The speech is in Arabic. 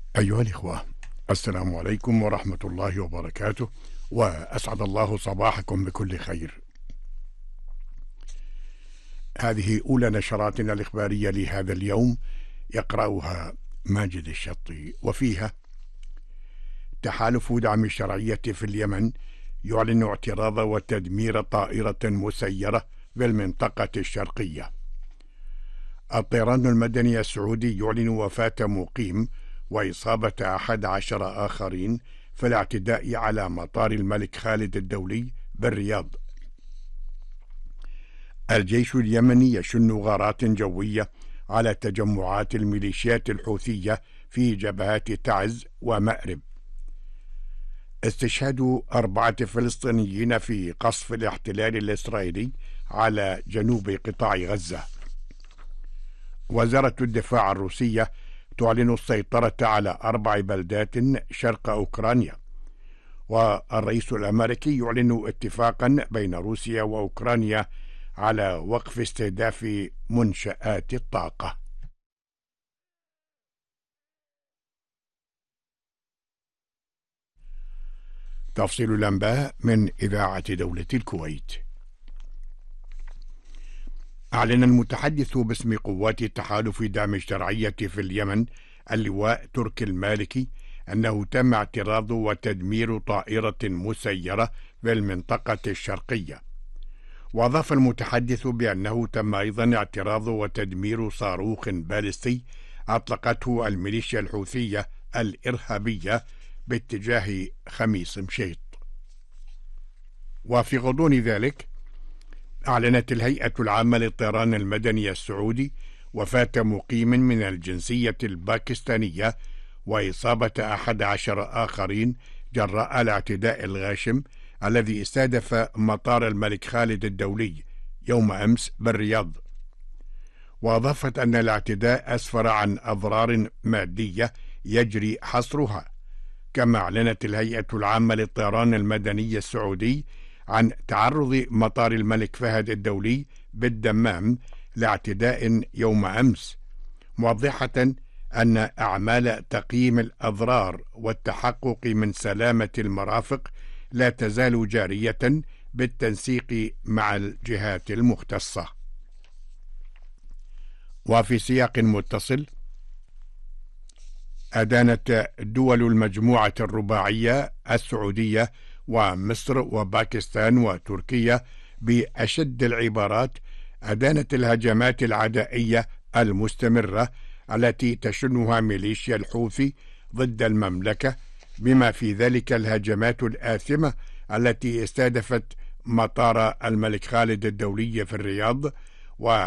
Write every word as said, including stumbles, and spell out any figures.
أيها الإخوة، السلام عليكم ورحمة الله وبركاته، وأسعد الله صباحكم بكل خير. هذه أولى نشراتنا الإخبارية لهذا اليوم، يقرأها ماجد الشطي، وفيها: تحالف دعم الشرعية في اليمن يعلن اعتراض وتدمير طائرة مسيرة في المنطقة الشرقية. الطيران المدني السعودي يعلن وفاة مقيم وإصابة أحد عشر آخرين في الاعتداء على مطار الملك خالد الدولي بالرياض. الجيش اليمني يشن غارات جوية على تجمعات الميليشيات الحوثية في جبهات تعز ومأرب. استشهاد أربعة فلسطينيين في قصف الاحتلال الإسرائيلي على جنوب قطاع غزة. وزارة الدفاع الروسية تعلن السيطرة على أربع بلدات شرق أوكرانيا. والرئيس الأمريكي يعلن اتفاقا بين روسيا وأوكرانيا على وقف استهداف منشآت الطاقة. تفصيل الأنباء من إذاعة دولة الكويت. أعلن المتحدث باسم قوات تحالف دعم الشرعية في اليمن اللواء تركي المالكي أنه تم اعتراض وتدمير طائرة مسيرة في المنطقة الشرقية. وأضاف المتحدث بأنه تم أيضا اعتراض وتدمير صاروخ باليستي أطلقته الميليشيا الحوثية الإرهابية باتجاه خميس مشيط. وفي غضون ذلك، أعلنت الهيئة العامة للطيران المدني السعودي وفاة مقيم من الجنسية الباكستانية وإصابة أحد عشر آخرين جراء الاعتداء الغاشم الذي استهدف مطار الملك خالد الدولي يوم أمس بالرياض. وأضافت أن الاعتداء أسفر عن أضرار مادية يجري حصرها. كما أعلنت الهيئة العامة للطيران المدني السعودي عن تعرض مطار الملك فهد الدولي بالدمام لاعتداء يوم أمس، موضحة أن أعمال تقييم الأضرار والتحقق من سلامة المرافق لا تزال جارية بالتنسيق مع الجهات المختصة. وفي سياق متصل، أدانت دول المجموعة الرباعية السعودية ومصر وباكستان وتركيا بأشد العبارات أدانت الهجمات العدائية المستمرة التي تشنها ميليشيا الحوثي ضد المملكة، بما في ذلك الهجمات الآثمة التي استهدفت مطار الملك خالد الدولي في الرياض